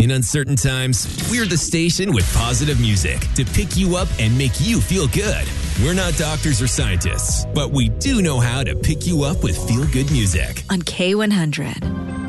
In uncertain times, we're the station with positive music to pick you up and make you feel good. We're not doctors or scientists, but we do know how to pick you up with feel-good music. On K100.